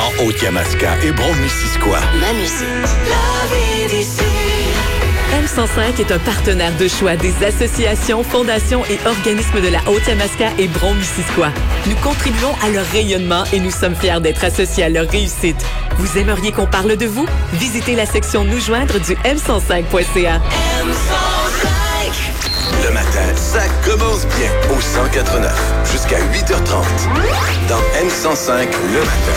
en Haute-Yamaska et Brome-Missisquoi. Ma musique. La vie d'ici. M105 est un partenaire de choix des associations, fondations et organismes de la Haute-Yamaska et Brome-Missisquoi. Nous contribuons à leur rayonnement et nous sommes fiers d'être associés à leur réussite. Vous aimeriez qu'on parle de vous? Visitez la section Nous joindre du m105.ca. M105. Le matin, ça commence bien au 104.9 jusqu'à 8h30 dans M105 le matin.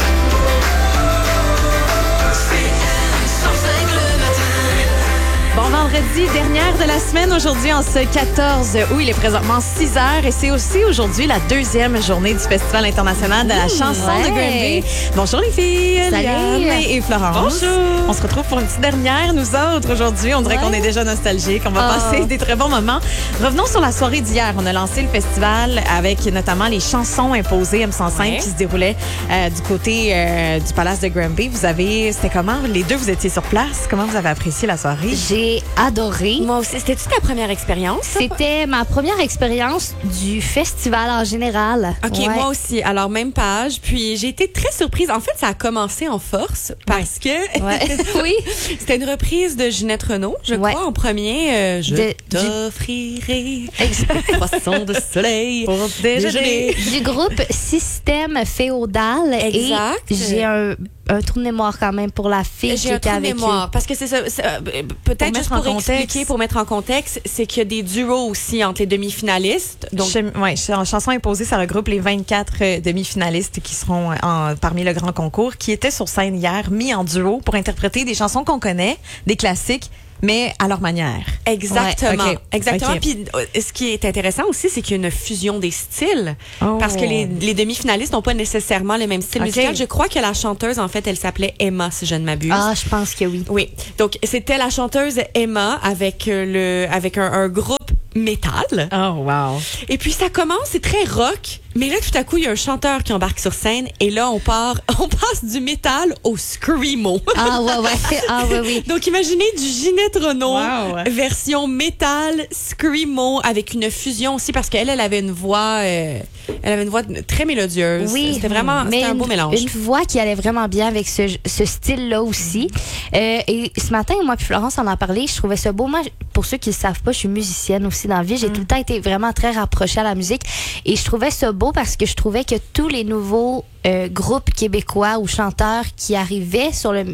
Bon vendredi, dernière de la semaine aujourd'hui en ce 14 août. Il est présentement 6h et c'est aussi aujourd'hui la deuxième journée du Festival international de la chanson de Granby. Bonjour les filles, Salut. Liane et Florence. Bonjour. On se retrouve pour une petite dernière, nous autres, aujourd'hui. On dirait qu'on est déjà nostalgiques. On va passer des très bons moments. Revenons sur la soirée d'hier. On a lancé le festival avec notamment les chansons imposées M105 qui se déroulaient du côté du Palace de Granby. C'était comment? Les deux, vous étiez sur place. Comment vous avez apprécié la soirée? J'ai adoré. Moi aussi. C'était-tu ta première expérience? C'était ma première expérience du festival en général. OK, Ouais. moi aussi. Alors, même page. Puis, j'ai été très surprise. En fait, ça a commencé en force parce que Ouais. Oui. c'était une reprise de Ginette Renault, je Ouais. crois, en premier. Je t'offrirai poisson de soleil Pour déjeuner. Du groupe Système Féodal. Exact. Et j'ai un trou de mémoire quand même pour la fille qui J'ai un était trou de avec mémoire. Parce que c'est ça. Peut-être juste mettre pour en contexte. expliquer, pour mettre en contexte, c'est qu'il y a des duos aussi entre les demi-finalistes. Donc, En chanson imposée, ça regroupe les 24 demi-finalistes qui seront parmi le grand concours, qui étaient sur scène hier, mis en duo pour interpréter des chansons qu'on connaît, des classiques, mais à leur manière. exactement. Ouais, ok. Exactement. Ok. Puis ce qui est intéressant aussi, c'est qu'il y a une fusion des styles. Oh. Parce que les demi-finalistes n'ont pas nécessairement le même style Ok. musical. Je crois que la chanteuse, en fait, elle s'appelait Emma, si je ne m'abuse. Ah, je pense que oui. Oui. Donc, c'était la chanteuse Emma avec un groupe métal. Oh, wow. Et puis, ça commence, c'est très rock. Mais là, tout à coup, il y a un chanteur qui embarque sur scène. Et là, on passe du métal au screamo. Ah, ouais. Ah, ouais, oui. Donc, imaginez du Ginette Renault, Wow. version métal, screamo, avec une fusion aussi, parce qu'elle avait une voix, très mélodieuse. Oui, C'était vraiment, mais c'était un beau mélange. Une voix qui allait vraiment bien avec ce style-là aussi. Et ce matin, moi puis Florence, on en parlait. Je trouvais ça beau. Moi, pour ceux qui ne savent pas, je suis musicienne aussi dans la vie. J'ai tout le temps été vraiment très rapprochée à la musique. Et je trouvais ça beau parce que je trouvais que tous les nouveaux groupes québécois ou chanteurs qui arrivaient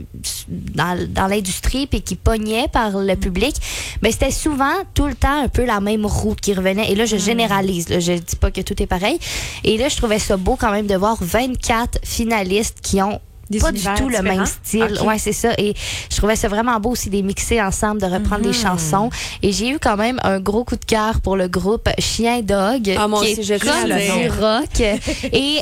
dans l'industrie puis qui pognaient par le public, ben c'était souvent tout le temps un peu la même roue qui revenait. Et là, je généralise. Là, je dis pas que tout est pareil. Et là, je trouvais ça beau quand même de voir 24 finalistes qui ont pas du tout le même style. Okay. Ouais, c'est ça. Et je trouvais ça vraiment beau aussi de les mixer ensemble, de reprendre des chansons. Et j'ai eu quand même un gros coup de cœur pour le groupe Chien Dog, Ah, moi qui aussi, est je comme tiens à le du dire. rock. Et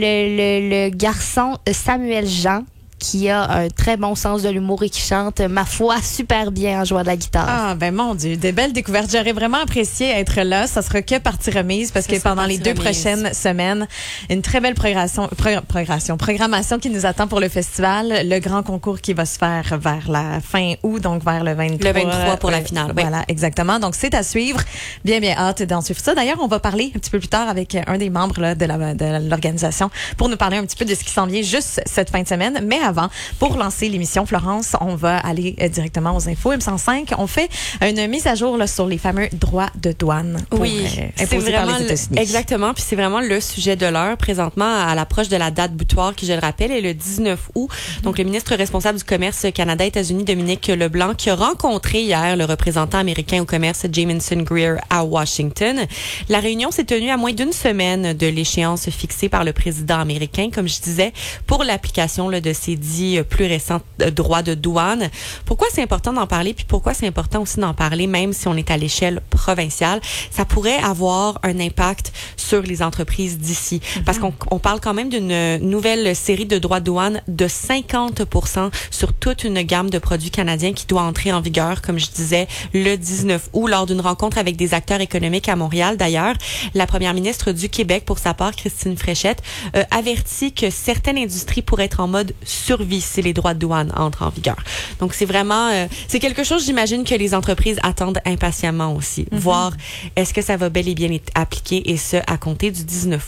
le garçon Samuel Jean, qui a un très bon sens de l'humour et qui chante, ma foi, super bien en jouant de la guitare. Ah, ben mon Dieu, des belles découvertes. J'aurais vraiment apprécié être là. Ça sera que partie remise parce Ça que sera pendant les partie 2 remise. prochaines semaines, une très belle programmation qui nous attend pour le festival. Le grand concours qui va se faire vers la fin août, donc vers le 23. Le 23 pour la finale, oui. Voilà, exactement. Donc, c'est à suivre. Bien hâte d'en suivre ça. D'ailleurs, on va parler un petit peu plus tard avec un des membres là, de l'organisation pour nous parler un petit peu de ce qui s'en vient juste cette fin de semaine. Mais avant, pour lancer l'émission, Florence, on va aller directement aux infos. M105, on fait une mise à jour là, sur les fameux droits de douane pour, Oui, c'est imposés par vraiment les États-Unis. exactement, puis c'est vraiment le sujet de l'heure présentement à l'approche de la date butoir qui, je le rappelle, est le 19 août. Donc le ministre responsable du commerce Canada-États-Unis, Dominique Leblanc, qui a rencontré hier le représentant américain au commerce Jamieson Greer à Washington. La réunion s'est tenue à moins d'une semaine de l'échéance fixée par le président américain, comme je disais, pour l'application là, de ces dits plus récents droits de douane. Pourquoi c'est important d'en parler, puis pourquoi c'est important aussi d'en parler, même si on est à l'échelle provinciale? Ça pourrait avoir un impact sur les entreprises d'ici. Parce qu'on parle quand même d'une nouvelle série de droits de douane de 50% sur toute une gamme de produits canadiens qui doit entrer en vigueur, comme je disais, le 19 août, lors d'une rencontre avec des acteurs économiques à Montréal. D'ailleurs, la première ministre du Québec, pour sa part, Christine Fréchette, avertit que certaines industries pourraient être en mode survie si les droits de douane entrent en vigueur. Donc, c'est vraiment, c'est quelque chose, j'imagine, que les entreprises attendent impatiemment aussi. Voir est-ce que ça va bel et bien être appliqué, et ce, à compter du 19 août.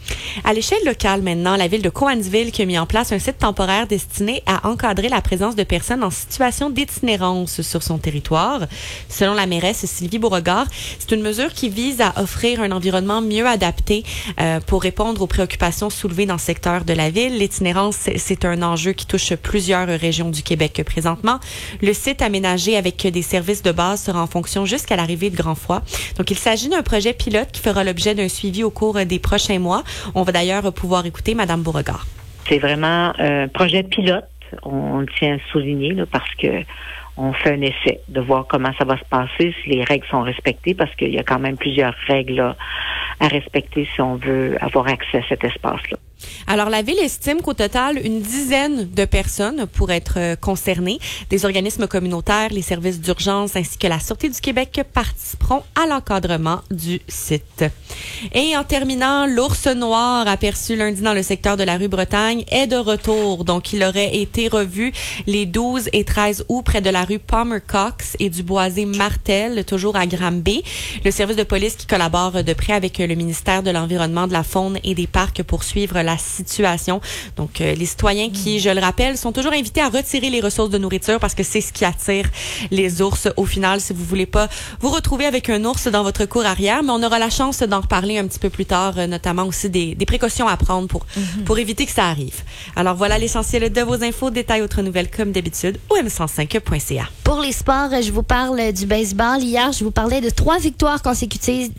À l'échelle locale maintenant, la ville de Cowansville qui a mis en place un site temporaire destiné à encadrer la présence de personnes en situation d'itinérance sur son territoire. Selon la mairesse Sylvie Beauregard, c'est une mesure qui vise à offrir un environnement mieux adapté pour répondre aux préoccupations soulevées dans le secteur de la ville. L'itinérance, c'est un enjeu qui touche plusieurs régions du Québec présentement. Le site aménagé avec des services de base sera en fonction jusqu'à l'arrivée de Grand Froid. Donc, il s'agit d'un projet pilote qui fera l'objet d'un suivi au cours des prochains mois. On va d'ailleurs pouvoir écouter Mme Beauregard. C'est vraiment un projet pilote. On tient à souligner là, parce que on fait un essai de voir comment ça va se passer, si les règles sont respectées, parce qu'il y a quand même plusieurs règles là, à respecter si on veut avoir accès à cet espace-là. Alors, la Ville estime qu'au total, une dizaine de personnes pourraient être concernées. Des organismes communautaires, les services d'urgence ainsi que la Sûreté du Québec participeront à l'encadrement du site. Et en terminant, l'ours noir aperçu lundi dans le secteur de la rue Bretagne est de retour. Donc, il aurait été revu les 12 et 13 août près de la rue Palmer-Cox et du boisé Martel, toujours à Granby. Le service de police qui collabore de près avec le ministère de l'Environnement, de la Faune et des Parcs pour suivre la situation. Donc, les citoyens qui, je le rappelle, sont toujours invités à retirer les ressources de nourriture parce que c'est ce qui attire les ours au final, si vous voulez pas vous retrouver avec un ours dans votre cour arrière. Mais on aura la chance d'en reparler un petit peu plus tard, notamment aussi des précautions à prendre pour éviter que ça arrive. Alors, voilà l'essentiel de vos infos. Détails, autres nouvelles comme d'habitude au m105.ca. Pour les sports, je vous parle du baseball. Hier, je vous parlais de 3 victoires consécutives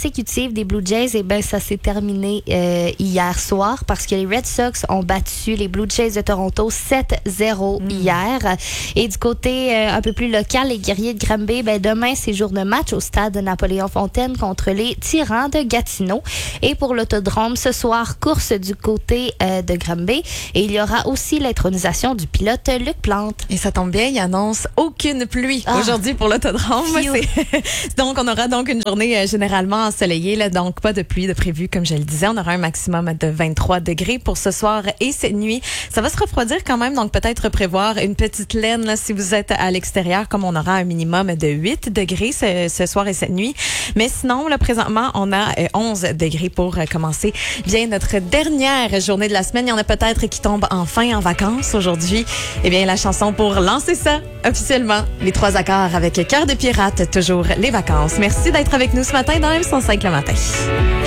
des Blue Jays. Et ben, ça s'est terminé hier soir parce que les Red Sox ont battu les Blue Jays de Toronto 7-0 hier. Et du côté un peu plus local, les Guerriers de Granby, ben, demain, c'est jour de match au stade Napoléon-Fontaine contre les Tyrans de Gatineau. Et pour l'autodrome, ce soir, course du côté de Granby. Et il y aura aussi l'intronisation du pilote Luc Plante. Et ça tombe bien, il annonce aucune pluie aujourd'hui pour l'autodrome. Donc, on aura donc une journée généralement ensoleillée, là, donc pas de pluie de prévu, comme je le disais. On aura un maximum de 23 degrés pour ce soir et cette nuit. Ça va se refroidir quand même, donc peut-être prévoir une petite laine là, si vous êtes à l'extérieur, comme on aura un minimum de 8 degrés ce soir et cette nuit. Mais sinon, là, présentement, on a 11 degrés pour commencer bien notre dernière journée de la semaine. Il y en a peut-être qui tombent enfin en vacances aujourd'hui. Eh bien, la chanson pour lancer ça officiellement, les 3 accords avec Cœur de pirate, toujours les vacances. Merci d'être avec nous ce matin dans M105 le matin.